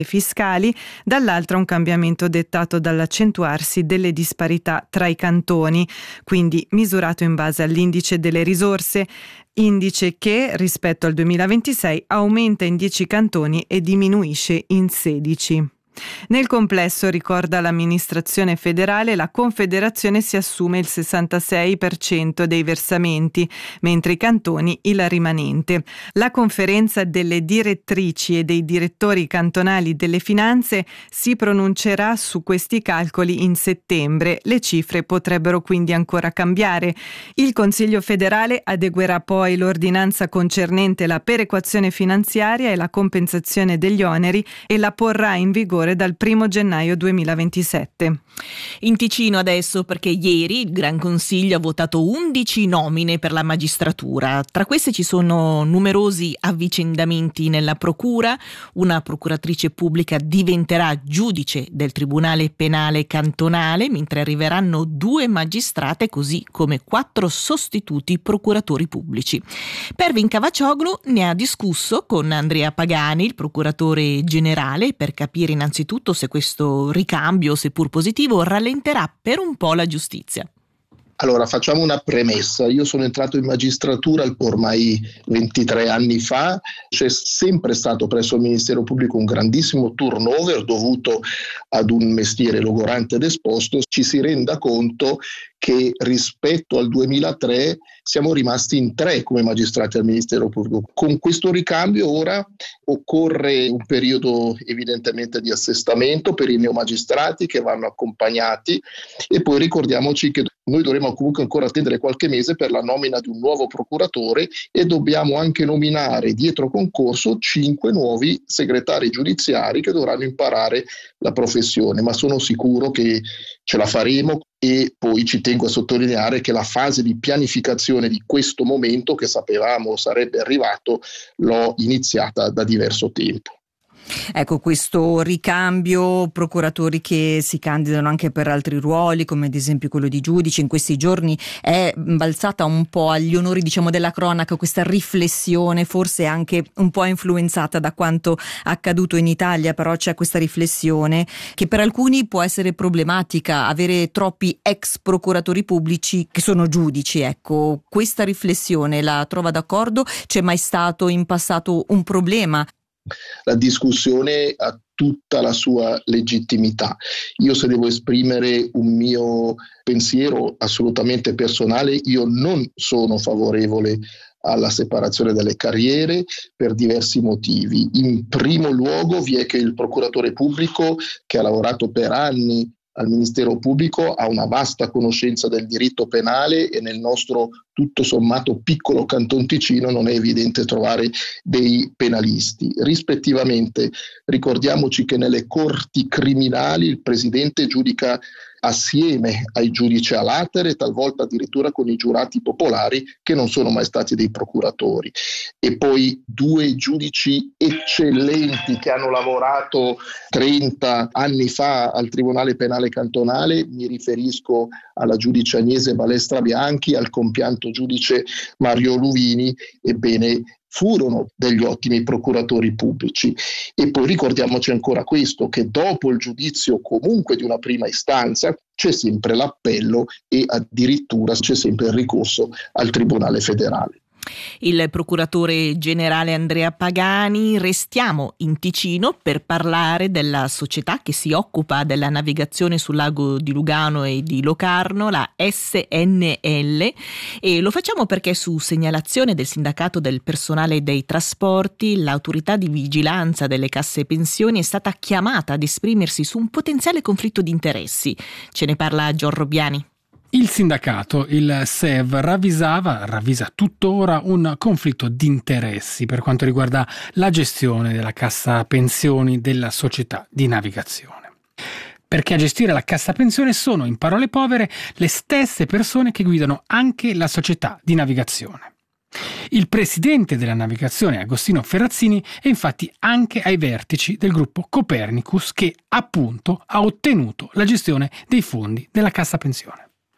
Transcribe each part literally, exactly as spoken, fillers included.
fiscali, dall'altra un cambiamento dettato dall'accentuarsi delle disparità tra i cantoni, quindi misurato in base all'indice delle risorse, indice che rispetto al duemilaventisei aumenta in dieci cantoni e diminuisce in sedici. Nel complesso, ricorda l'amministrazione federale, la Confederazione si assume il sessantasei per cento dei versamenti, mentre i cantoni il rimanente. La conferenza delle direttrici e dei direttori cantonali delle finanze si pronuncerà su questi calcoli in settembre. Le cifre potrebbero quindi ancora cambiare. Il Consiglio federale adeguerà poi l'ordinanza concernente la perequazione finanziaria e la compensazione degli oneri e la porrà in vigore dal primo gennaio duemilaventisette. In Ticino adesso, perché ieri il Gran Consiglio ha votato undici nomine per la magistratura. Tra queste ci sono numerosi avvicendamenti nella procura. Una procuratrice pubblica diventerà giudice del Tribunale Penale Cantonale, mentre arriveranno due magistrate, così come quattro sostituti procuratori pubblici. Pervin Cavaccioglu ne ha discusso con Andrea Pagani, il procuratore generale, per capire innanzitutto se questo ricambio, seppur positivo, rallenterà per un po' la giustizia. Allora, facciamo una premessa. Io sono entrato in magistratura ormai ventitré anni fa. C'è sempre stato presso il Ministero Pubblico un grandissimo turnover dovuto ad un mestiere logorante ed esposto. Ci si renda conto che rispetto al duemilatré siamo rimasti in tre come magistrati al Ministero Pubblico. Con questo ricambio ora occorre un periodo evidentemente di assestamento per i neomagistrati che vanno accompagnati, e poi ricordiamoci che noi dovremo comunque ancora attendere qualche mese per la nomina di un nuovo procuratore, e dobbiamo anche nominare dietro concorso cinque nuovi segretari giudiziari che dovranno imparare la professione, ma sono sicuro che ce la faremo. E poi ci tengo a sottolineare che la fase di pianificazione di questo momento, che sapevamo sarebbe arrivato, l'ho iniziata da diverso tempo. Ecco, questo ricambio, procuratori che si candidano anche per altri ruoli, come ad esempio quello di giudice, in questi giorni è balzata un po' agli onori, diciamo, della cronaca questa riflessione, forse anche un po' influenzata da quanto accaduto in Italia, però c'è questa riflessione che per alcuni può essere problematica, avere troppi ex procuratori pubblici che sono giudici. Ecco, questa riflessione la trova d'accordo? C'è mai stato in passato un problema? La discussione ha tutta la sua legittimità. Io, se devo esprimere un mio pensiero assolutamente personale, io non sono favorevole alla separazione delle carriere per diversi motivi. In primo luogo vi è che il procuratore pubblico, che ha lavorato per anni al Ministero Pubblico, ha una vasta conoscenza del diritto penale, e nel nostro tutto sommato piccolo Canton Ticino non è evidente trovare dei penalisti. Rispettivamente, ricordiamoci che nelle corti criminali il presidente giudica assieme ai giudici a latere, talvolta addirittura con i giurati popolari che non sono mai stati dei procuratori. E poi due giudici eccellenti che hanno lavorato trenta anni fa al Tribunale Penale Cantonale, mi riferisco alla giudice Agnese Balestra Bianchi, al compianto giudice Mario Luvini. Ebbene, furono degli ottimi procuratori pubblici. E poi ricordiamoci ancora questo, che dopo il giudizio comunque di una prima istanza c'è sempre l'appello, e addirittura c'è sempre il ricorso al Tribunale federale. Il procuratore generale Andrea Pagani. Restiamo in Ticino per parlare della società che si occupa della navigazione sul lago di Lugano e di Locarno, la S N L, e lo facciamo perché, su segnalazione del sindacato del personale dei trasporti, l'autorità di vigilanza delle casse pensioni è stata chiamata ad esprimersi su un potenziale conflitto di interessi. Ce ne parla Gian Robbiani. Il sindacato, il S E V, ravvisava, ravvisa tuttora un conflitto di interessi per quanto riguarda la gestione della cassa pensioni della società di navigazione. Perché a gestire la cassa pensione sono, in parole povere, le stesse persone che guidano anche la società di navigazione. Il presidente della navigazione, Agostino Ferrazzini, è infatti anche ai vertici del gruppo Copernicus, che appunto ha ottenuto la gestione dei fondi della cassa pensione.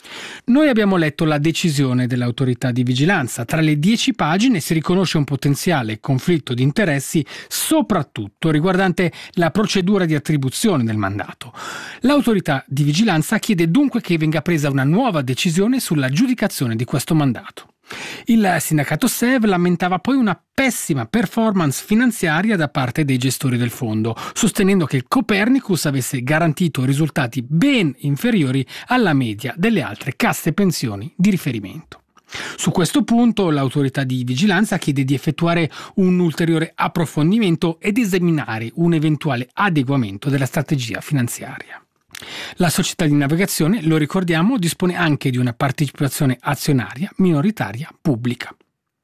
Noi abbiamo letto la decisione dell'autorità di vigilanza. Tra le dieci pagine si riconosce un potenziale conflitto di interessi, soprattutto riguardante la procedura di attribuzione del mandato. L'autorità di vigilanza chiede dunque che venga presa una nuova decisione sull'aggiudicazione di questo mandato. Il sindacato S E V lamentava poi una pessima performance finanziaria da parte dei gestori del fondo, sostenendo che il Copernicus avesse garantito risultati ben inferiori alla media delle altre casse pensioni di riferimento. Su questo punto l'autorità di vigilanza chiede di effettuare un ulteriore approfondimento ed esaminare un eventuale adeguamento della strategia finanziaria. La società di navigazione, lo ricordiamo, dispone anche di una partecipazione azionaria minoritaria pubblica.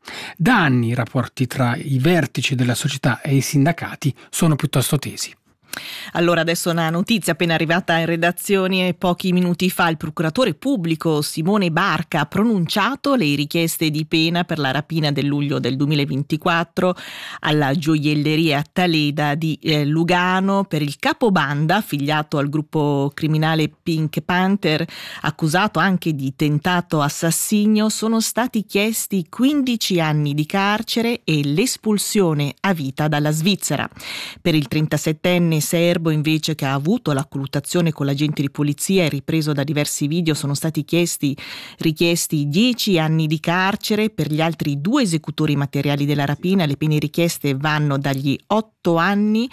Da anni i rapporti tra i vertici della società e i sindacati sono piuttosto tesi. Allora adesso una notizia appena arrivata in redazione pochi minuti fa. Il procuratore pubblico Simone Barca ha pronunciato le richieste di pena per la rapina del luglio del duemilaventiquattro alla gioielleria Taleda di eh, Lugano. Per il capobanda affiliato al gruppo criminale Pink Panther, accusato anche di tentato assassinio, sono stati chiesti quindici anni di carcere e l'espulsione a vita dalla Svizzera. Per il trentasettenne serbo invece, che ha avuto la colluttazione con l'agente di polizia e ripreso da diversi video, sono stati chiesti richiesti dieci anni di carcere. Per gli altri due esecutori materiali della rapina le pene richieste vanno dagli otto anni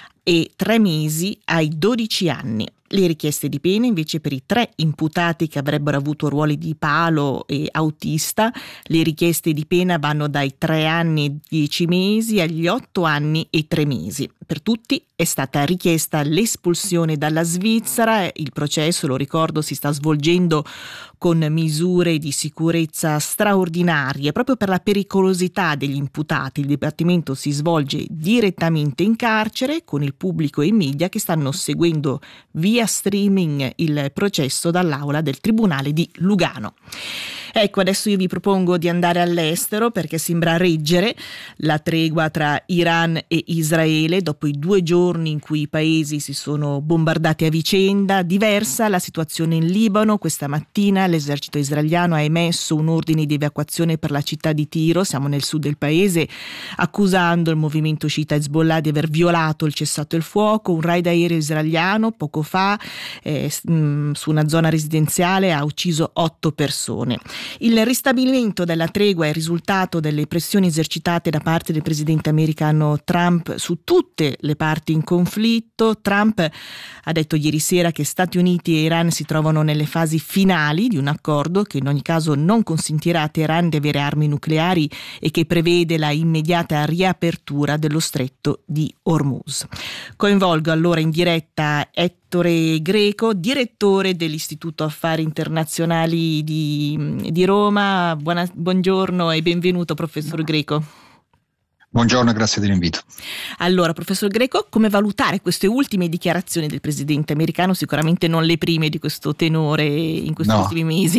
e tre mesi ai dodici anni. Le richieste di pena invece per i tre imputati che avrebbero avuto ruoli di palo e autista, le richieste di pena vanno dai tre anni e dieci mesi agli otto anni e tre mesi. Per tutti è stata richiesta l'espulsione dalla Svizzera. Il processo, lo ricordo, si sta svolgendo con misure di sicurezza straordinarie. Proprio per la pericolosità degli imputati, il dibattimento si svolge direttamente in carcere con il pubblico e i media che stanno seguendo via streaming il processo dall'aula del Tribunale di Lugano. Ecco, adesso io vi propongo di andare all'estero perché sembra reggere la tregua tra Iran e Israele dopo i due giorni in cui i paesi si sono bombardati a vicenda. Diversa la situazione in Libano. Questa mattina l'esercito israeliano ha emesso un ordine di evacuazione per la città di Tiro, siamo nel sud del paese, accusando il movimento sciita Hezbollah di aver violato il cessato il fuoco. Un raid aereo israeliano poco fa eh, mh, su una zona residenziale ha ucciso otto persone. Il ristabilimento della tregua è il risultato delle pressioni esercitate da parte del presidente americano Trump su tutte le parti in conflitto. Trump ha detto ieri sera che Stati Uniti e Iran si trovano nelle fasi finali di un accordo che in ogni caso non consentirà a Teheran di avere armi nucleari e che prevede la immediata riapertura dello stretto di Hormuz. Coinvolgo allora in diretta Ettore Greco, direttore dell'Istituto Affari Internazionali di, di Roma. Buona, buongiorno e benvenuto, professor Greco. Buongiorno e grazie dell'invito. Allora, professor Greco, come valutare queste ultime dichiarazioni del presidente americano, sicuramente non le prime di questo tenore in questi no. ultimi mesi?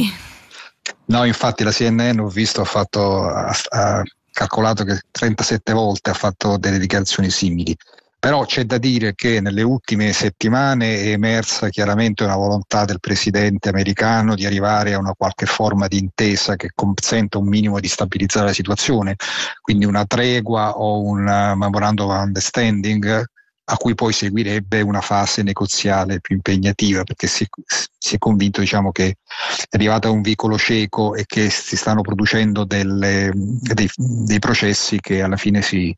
No, infatti la C N N ho visto, ha fatto ha, ha calcolato che trentasette volte ha fatto delle dichiarazioni simili. Però c'è da dire che nelle ultime settimane è emersa chiaramente una volontà del presidente americano di arrivare a una qualche forma di intesa che consenta un minimo di stabilizzare la situazione, quindi una tregua o un memorandum of understanding a cui poi seguirebbe una fase negoziale più impegnativa, perché si, si è convinto, diciamo, che è arrivato a un vicolo cieco e che si stanno producendo delle, dei, dei processi che alla fine si,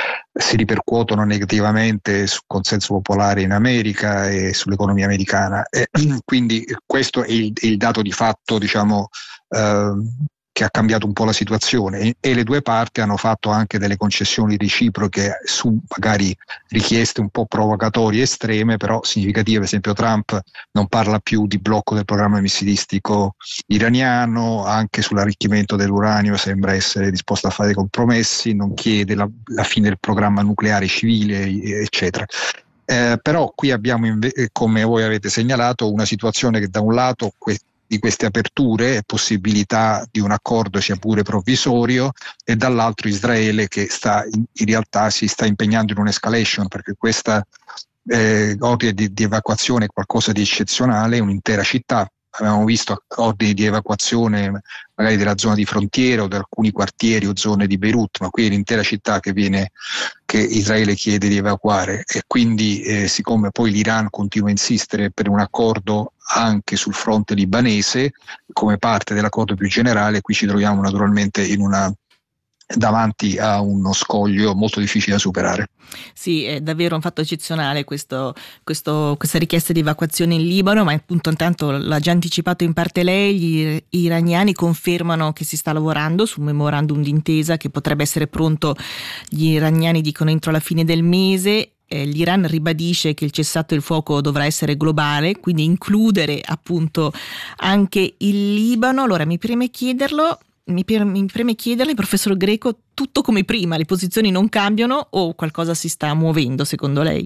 si ripercuotono negativamente sul consenso popolare in America e sull'economia americana. E quindi questo è il, è il dato di fatto, diciamo, eh, che ha cambiato un po' la situazione, e, e le due parti hanno fatto anche delle concessioni reciproche su magari richieste un po' provocatorie estreme, però significative. Per esempio Trump non parla più di blocco del programma missilistico iraniano, anche sull'arricchimento dell'uranio sembra essere disposto a fare compromessi, non chiede la, la fine del programma nucleare civile, eccetera. Eh, però qui abbiamo, inve- come voi avete segnalato, una situazione che da un lato que- di queste aperture e possibilità di un accordo sia pure provvisorio, e dall'altro Israele che sta in, in realtà si sta impegnando in un'escalation, perché questa eh, ordine di, di evacuazione è qualcosa di eccezionale. Un'intera città abbiamo visto ordini di evacuazione magari della zona di frontiera o di alcuni quartieri o zone di Beirut, ma qui è l'intera città che viene che Israele chiede di evacuare, e quindi eh, siccome poi l'Iran continua a insistere per un accordo anche sul fronte libanese come parte dell'accordo più generale, qui ci troviamo naturalmente in una davanti a uno scoglio molto difficile da superare. Sì, è davvero un fatto eccezionale questo, questo, questa richiesta di evacuazione in Libano, ma appunto intanto l'ha già anticipato in parte lei, gli iraniani confermano che si sta lavorando su un memorandum d'intesa che potrebbe essere pronto, gli iraniani dicono entro la fine del mese. L'Iran ribadisce che il cessate il fuoco dovrà essere globale, quindi includere appunto anche il Libano. Allora mi preme chiederlo Mi, mi preme chiederle, professor Greco, tutto come prima, le posizioni non cambiano o qualcosa si sta muovendo secondo lei?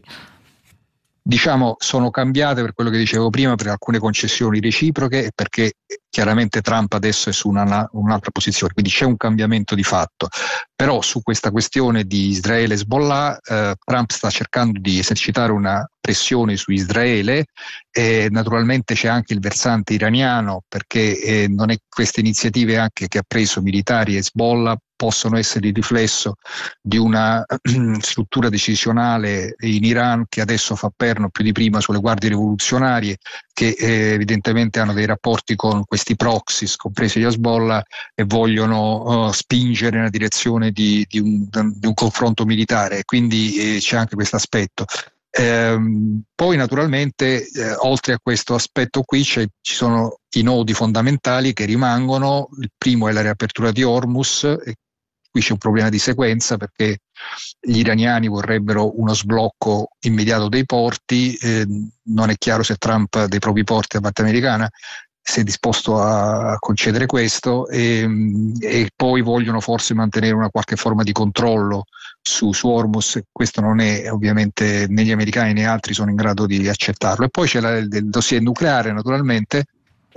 Diciamo sono cambiate per quello che dicevo prima, per alcune concessioni reciproche e perché chiaramente Trump adesso è su una, un'altra posizione, quindi c'è un cambiamento di fatto. Però su questa questione di Israele e Hezbollah eh, Trump sta cercando di esercitare una pressione su Israele e naturalmente c'è anche il versante iraniano, perché eh, non è queste iniziative anche che ha preso militari Hezbollah possono essere il riflesso di una struttura decisionale in Iran che adesso fa perno più di prima sulle guardie rivoluzionarie che eh, evidentemente hanno dei rapporti con questi proxies, compresi gli Hezbollah, e vogliono uh, spingere nella direzione di, di, un, di un confronto militare, quindi eh, c'è anche questo aspetto. Ehm, poi naturalmente eh, oltre a questo aspetto qui c'è, ci sono i nodi fondamentali che rimangono. Il primo è la riapertura di Hormuz, e qui c'è un problema di sequenza perché gli iraniani vorrebbero uno sblocco immediato dei porti, eh, non è chiaro se Trump dei propri porti da parte americana si è disposto a concedere questo, e, e poi vogliono forse mantenere una qualche forma di controllo su, su Hormuz. Questo non è ovviamente né gli americani né altri sono in grado di accettarlo. E poi c'è la, il dossier nucleare naturalmente.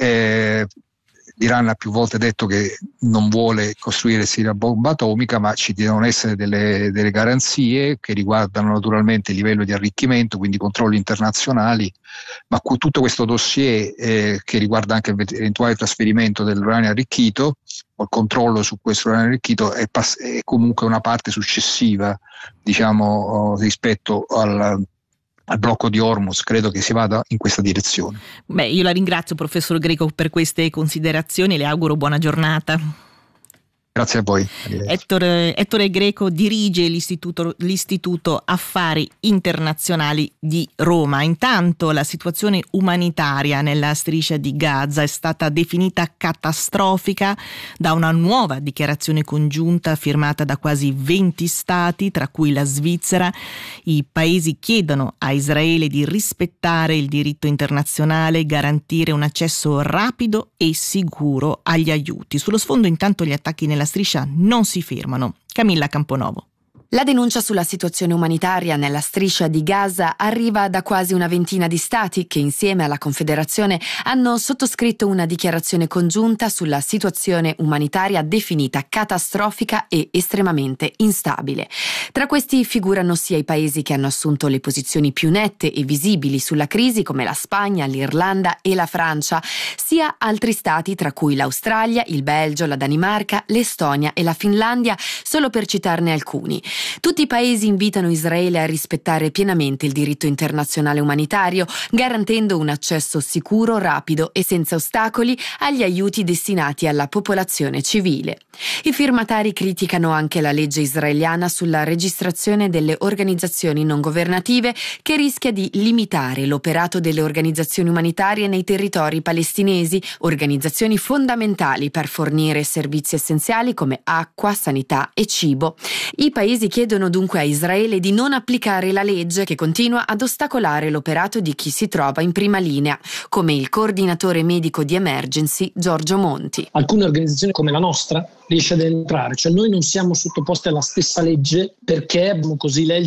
eh, L'Iran ha più volte detto che non vuole costruirsi la bomba atomica, ma ci devono essere delle, delle garanzie che riguardano naturalmente il livello di arricchimento, quindi controlli internazionali, ma tutto questo dossier eh, che riguarda anche l'eventuale trasferimento dell'uranio arricchito o il controllo su questo uranio arricchito è, pass- è comunque una parte successiva, diciamo, rispetto al al blocco di Hormuz. Credo che si vada in questa direzione. Beh, io la ringrazio professor Greco per queste considerazioni e le auguro buona giornata. Grazie a voi. Ettore, Ettore Greco dirige l'istituto, l'istituto Affari Internazionali di Roma. Intanto la situazione umanitaria nella striscia di Gaza è stata definita catastrofica da una nuova dichiarazione congiunta firmata da quasi venti stati, tra cui la Svizzera. I paesi chiedono a Israele di rispettare il diritto internazionale e garantire un accesso rapido e sicuro agli aiuti. Sullo sfondo intanto gli attacchi nella striscia non si fermano. Camilla Camponovo. La denuncia sulla situazione umanitaria nella striscia di Gaza arriva da quasi una ventina di stati che insieme alla Confederazione hanno sottoscritto una dichiarazione congiunta sulla situazione umanitaria definita catastrofica e estremamente instabile. Tra questi figurano sia i paesi che hanno assunto le posizioni più nette e visibili sulla crisi come la Spagna, l'Irlanda e la Francia, sia altri stati tra cui l'Australia, il Belgio, la Danimarca, l'Estonia e la Finlandia, solo per citarne alcuni. Tutti i paesi invitano Israele a rispettare pienamente il diritto internazionale umanitario, garantendo un accesso sicuro, rapido e senza ostacoli agli aiuti destinati alla popolazione civile. I firmatari criticano anche la legge israeliana sulla registrazione delle organizzazioni non governative, che rischia di limitare l'operato delle organizzazioni umanitarie nei territori palestinesi, organizzazioni fondamentali per fornire servizi essenziali come acqua, sanità e cibo. I paesi chiedono dunque a Israele di non applicare la legge che continua ad ostacolare l'operato di chi si trova in prima linea, come il coordinatore medico di Emergency Giorgio Monti. Alcune organizzazioni come la nostra riesce ad entrare, cioè noi non siamo sottoposti alla stessa legge perché abbiamo così l'Egida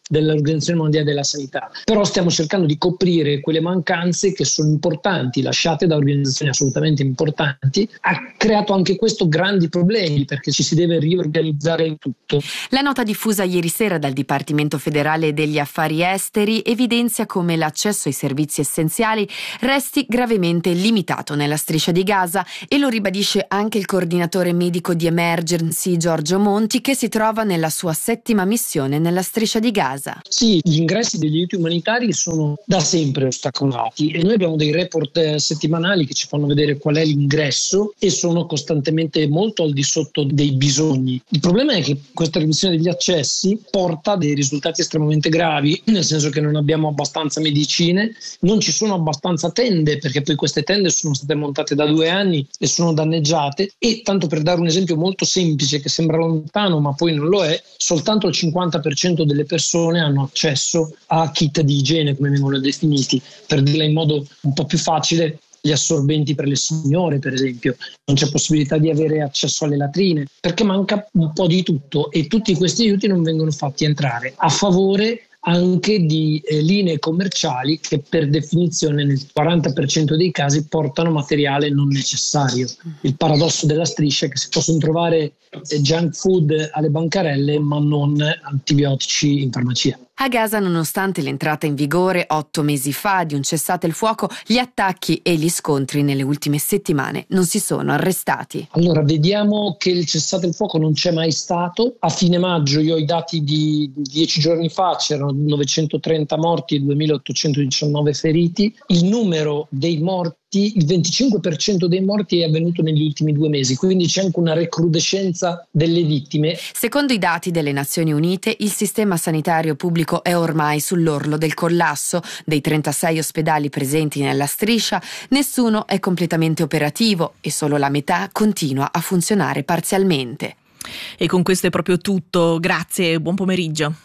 dell'Organizzazione Mondiale della Sanità, però stiamo cercando di coprire quelle mancanze che sono importanti, lasciate da organizzazioni assolutamente importanti. Ha creato anche questo grandi problemi perché ci si deve riorganizzare in tutto. La nota diffusa ieri sera dal Dipartimento Federale degli Affari Esteri evidenzia come l'accesso ai servizi essenziali resti gravemente limitato nella striscia di Gaza, e lo ribadisce anche il coordinatore medico di Emergency Giorgio Monti, che si trova nella sua settima missione nella striscia di Gaza. Sì, gli ingressi degli aiuti umanitari sono da sempre ostacolati e noi abbiamo dei report settimanali che ci fanno vedere qual è l'ingresso e sono costantemente molto al di sotto dei bisogni. Il problema è che questa riduzione degli accessi porta a dei risultati estremamente gravi, nel senso che non abbiamo abbastanza medicine, non ci sono abbastanza tende, perché poi queste tende sono state montate da due anni e sono danneggiate, e tanto per dare un esempio molto semplice che sembra lontano ma poi non lo è, soltanto il cinquanta per cento delle persone hanno accesso a kit di igiene, come vengono definiti, per dirla in modo un po' più facile, gli assorbenti per le signore per esempio, non c'è possibilità di avere accesso alle latrine perché manca un po' di tutto, e tutti questi aiuti non vengono fatti entrare a favore anche di eh, linee commerciali che per definizione nel quaranta per cento dei casi portano materiale non necessario. Il paradosso della striscia è che si possono trovare eh, junk food alle bancarelle ma non antibiotici in farmacia. A Gaza, nonostante l'entrata in vigore otto mesi fa di un cessate il fuoco, gli attacchi e gli scontri nelle ultime settimane non si sono arrestati. Allora, vediamo che il cessate il fuoco non c'è mai stato. A fine maggio, io ho i dati di dieci giorni fa, c'erano novecentotrenta morti e duemilaottocentodiciannove feriti. Il numero dei morti, il venticinque per cento dei morti è avvenuto negli ultimi due mesi, quindi c'è anche una recrudescenza delle vittime. Secondo i dati delle Nazioni Unite, il sistema sanitario pubblico è ormai sull'orlo del collasso. Dei trentasei ospedali presenti nella striscia, nessuno è completamente operativo e solo la metà continua a funzionare parzialmente. E con questo è proprio tutto. Grazie e buon pomeriggio.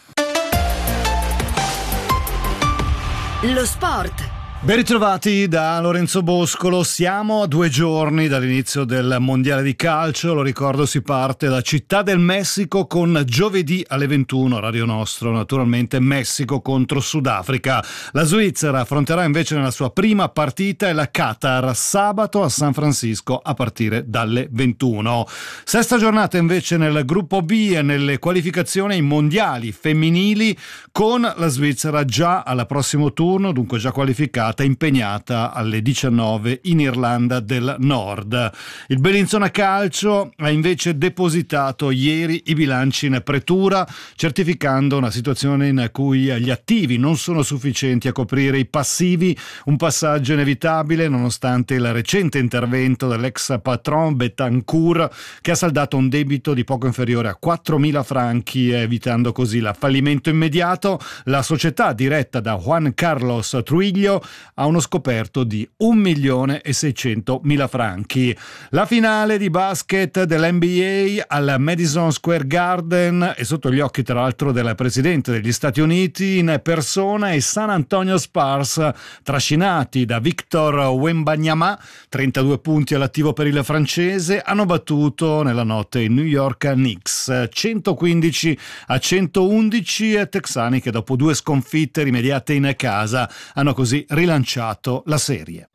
Lo sport. Ben ritrovati da Lorenzo Boscolo, siamo a due giorni dall'inizio del Mondiale di Calcio, lo ricordo si parte da Città del Messico con giovedì alle ventuno, orario nostro naturalmente, Messico contro Sudafrica. La Svizzera affronterà invece nella sua prima partita la Qatar sabato a San Francisco a partire dalle ventuno. Sesta giornata invece nel gruppo B e nelle qualificazioni ai mondiali femminili con la Svizzera già al prossimo turno, dunque già qualificata, impegnata alle diciannove in Irlanda del Nord. Il Bellinzona Calcio ha invece depositato ieri i bilanci in pretura, certificando una situazione in cui gli attivi non sono sufficienti a coprire i passivi, un passaggio inevitabile nonostante il recente intervento dell'ex patron Betancourt, che ha saldato un debito di poco inferiore a quattromila franchi, evitando così il fallimento immediato. La società diretta da Juan Carlos Trujillo ha uno scoperto di un milione e seicentomila franchi. La finale di basket dell'N B A al Madison Square Garden è sotto gli occhi tra l'altro del presidente degli Stati Uniti in persona, e San Antonio Spurs, trascinati da Victor Wembanyama, trentadue punti all'attivo per il francese, hanno battuto nella notte i New York Knicks centoquindici a centoundici, e texani che dopo due sconfitte rimediate in casa hanno così rilanciato la serie.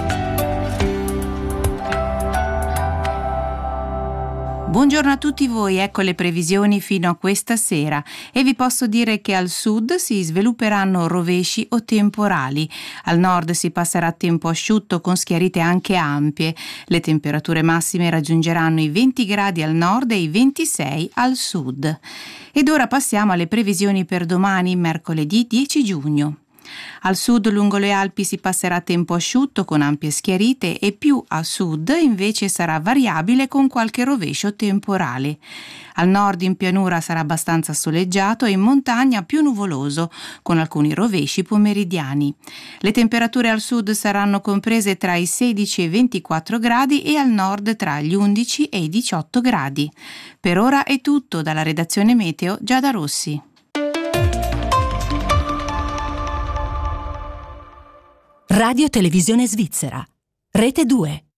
Buongiorno a tutti voi, ecco le previsioni fino a questa sera, e vi posso dire che al sud si svilupperanno rovesci o temporali, al nord si passerà a tempo asciutto con schiarite anche ampie, le temperature massime raggiungeranno i venti gradi al nord e i ventisei al sud. Ed ora passiamo alle previsioni per domani, mercoledì dieci giugno. Al sud lungo le Alpi si passerà a tempo asciutto con ampie schiarite, e più a sud invece sarà variabile con qualche rovescio temporale. Al nord in pianura sarà abbastanza soleggiato e in montagna più nuvoloso, con alcuni rovesci pomeridiani. Le temperature al sud saranno comprese tra i sedici e i ventiquattro gradi e al nord tra gli undici e i diciotto gradi. Per ora è tutto dalla redazione Meteo Giada Rossi. Radio Televisione Svizzera, Rete due.